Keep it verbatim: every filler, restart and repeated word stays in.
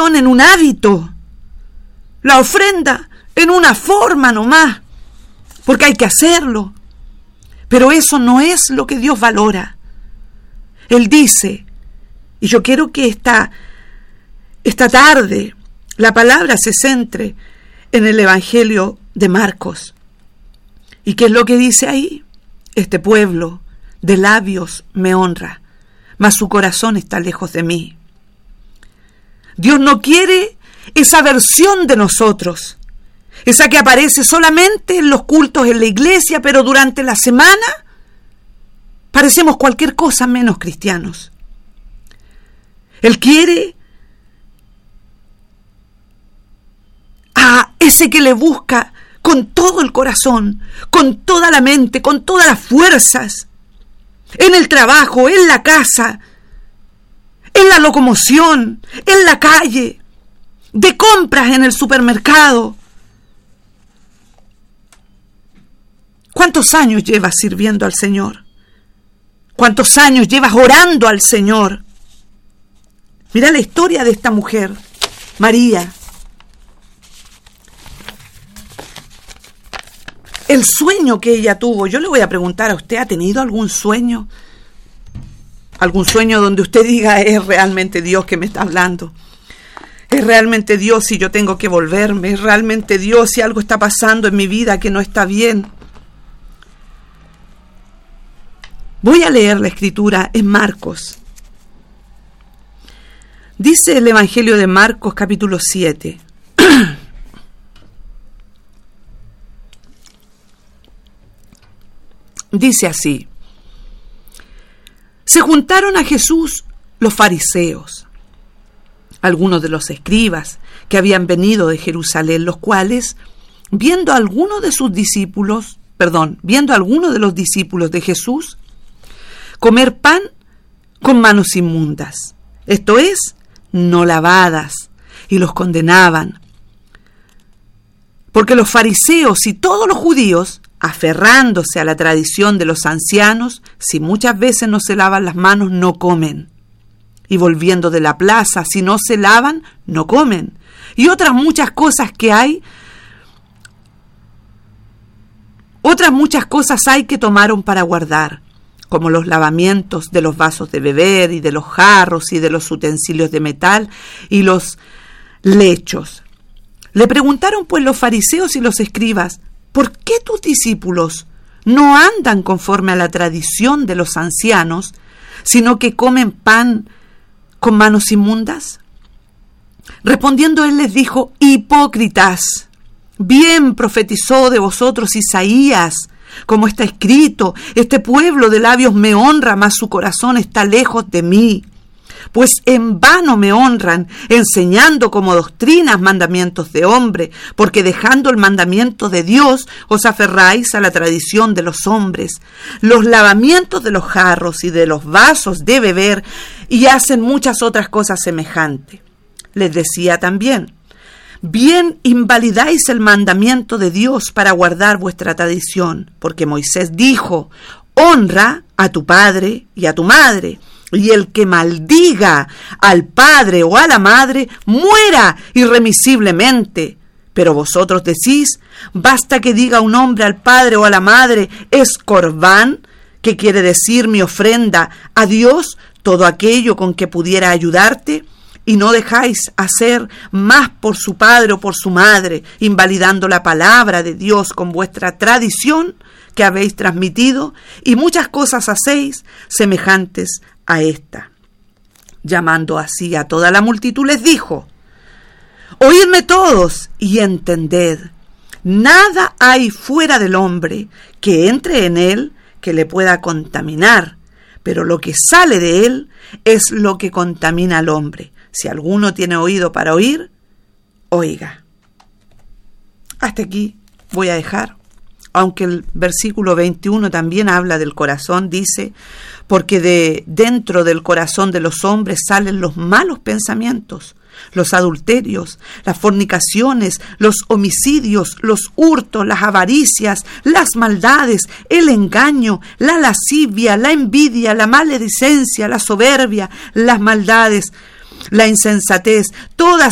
oración en un hábito, la ofrenda en una forma nomás, porque hay que hacerlo. Pero eso no es lo que Dios valora. Él dice, y yo quiero que esta, esta tarde la palabra se centre en el Evangelio de Marcos. ¿Y qué es lo que dice ahí? Este pueblo de labios me honra, mas su corazón está lejos de mí. Dios no quiere esa versión de nosotros, esa que aparece solamente en los cultos en la iglesia, pero durante la semana parecemos cualquier cosa menos cristianos. Él quiere a ese que le busca con todo el corazón, con toda la mente, con todas las fuerzas, en el trabajo, en la casa, en la locomoción, en la calle, de compras en el supermercado. ¿Cuántos años llevas sirviendo al Señor? ¿Cuántos años llevas orando al Señor? Mira la historia de esta mujer, María. El sueño que ella tuvo. Yo le voy a preguntar a usted, ¿ha tenido algún sueño? ¿Algún sueño donde usted diga, es realmente Dios que me está hablando? ¿Es realmente Dios si yo tengo que volverme? ¿Es realmente Dios si algo está pasando en mi vida que no está bien? Voy a leer la escritura en Marcos. Dice el Evangelio de Marcos, capítulo siete. Dice así: se juntaron a Jesús los fariseos, algunos de los escribas que habían venido de Jerusalén, los cuales, viendo a algunos de sus discípulos, perdón, viendo a algunos de los discípulos de Jesús comer pan con manos inmundas, esto es, no lavadas, y los condenaban. Porque los fariseos y todos los judíos, aferrándose a la tradición de los ancianos, si muchas veces no se lavan las manos, no comen. Y volviendo de la plaza, si no se lavan, no comen. Y otras muchas cosas que hay, otras muchas cosas hay que tomaron para guardar, como los lavamientos de los vasos de beber y de los jarros y de los utensilios de metal y los lechos. Le preguntaron pues los fariseos y los escribas: ¿por qué tus discípulos no andan conforme a la tradición de los ancianos, sino que comen pan con manos inmundas? Respondiendo él les dijo: hipócritas, bien profetizó de vosotros Isaías, como está escrito: este pueblo de labios me honra, mas su corazón está lejos de mí. Pues en vano me honran, enseñando como doctrinas mandamientos de hombre, porque dejando el mandamiento de Dios, os aferráis a la tradición de los hombres, los lavamientos de los jarros y de los vasos de beber, y hacen muchas otras cosas semejantes. Les decía también: bien invalidáis el mandamiento de Dios para guardar vuestra tradición, porque Moisés dijo: honra a tu padre y a tu madre, y el que maldiga al padre o a la madre, muera irremisiblemente. Pero vosotros decís: basta que diga un hombre al padre o a la madre, es corbán, que quiere decir mi ofrenda a Dios, todo aquello con que pudiera ayudarte, y no dejáis hacer más por su padre o por su madre, invalidando la palabra de Dios con vuestra tradición que habéis transmitido, y muchas cosas hacéis semejantes a esta. Llamando así a toda la multitud les dijo: oídme todos y entended, nada hay fuera del hombre que entre en él que le pueda contaminar, pero lo que sale de él es lo que contamina al hombre. Si alguno tiene oído para oír, oiga. Hasta aquí voy a dejar. Aunque el versículo veintiuno también habla del corazón, dice: porque de dentro del corazón de los hombres salen los malos pensamientos, los adulterios, las fornicaciones, los homicidios, los hurtos, las avaricias, las maldades, el engaño, la lascivia, la envidia, la maledicencia, la soberbia, las maldades, la insensatez. Todas